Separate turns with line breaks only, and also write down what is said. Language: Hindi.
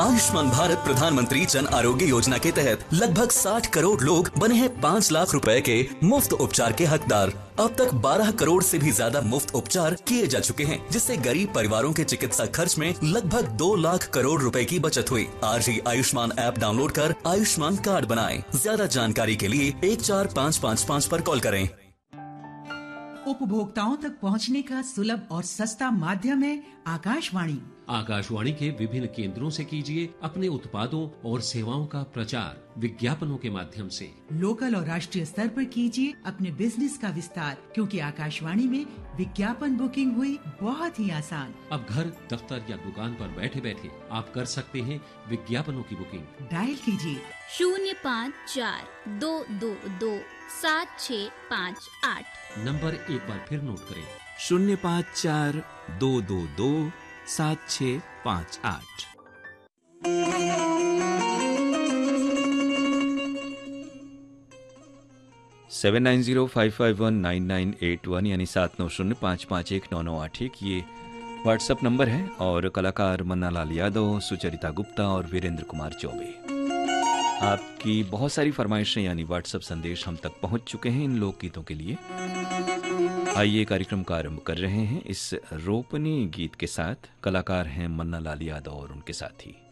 आयुष्मान भारत प्रधानमंत्री जन आरोग्य योजना के तहत लगभग 60 करोड़ लोग बने हैं 5 लाख रुपए के मुफ्त उपचार के हकदार। अब तक 12 करोड़ से भी ज्यादा मुफ्त उपचार किए जा चुके हैं, जिससे गरीब परिवारों के चिकित्सा खर्च में लगभग 2 लाख करोड़ रुपए की बचत हुई। आज ही आयुष्मान ऐप डाउनलोड कर आयुष्मान कार्ड बनाएं। ज्यादा जानकारी के लिए 14555 पर कॉल करें।
उपभोक्ताओं तक पहुंचने का सुलभ और सस्ता माध्यम है आकाशवाणी।
आकाशवाणी के विभिन्न केंद्रों से कीजिए अपने उत्पादों और सेवाओं का प्रचार विज्ञापनों के माध्यम से।
लोकल और राष्ट्रीय स्तर पर कीजिए अपने बिजनेस का विस्तार, क्योंकि आकाशवाणी में विज्ञापन बुकिंग हुई बहुत ही आसान।
अब घर, दफ्तर या दुकान पर बैठे बैठे आप कर सकते हैं विज्ञापनों की बुकिंग।
डायल कीजिए
054-222-7658।
नंबर एक बार फिर नोट करें,
054-222-7658। सेवन 9905519981 यानी 7905519981 ये व्हाट्सएप नंबर है। और कलाकार मन्ना लाल यादव, सुचरिता गुप्ता और वीरेंद्र कुमार चौबे, आपकी बहुत सारी फरमाइशें यानी व्हाट्सएप संदेश हम तक पहुंच चुके हैं इन लोकगीतों के लिए। आइए कार्यक्रम का आरंभ कर रहे हैं इस रोपनी गीत के साथ। कलाकार हैं मन्ना लाल यादव और उनके साथी।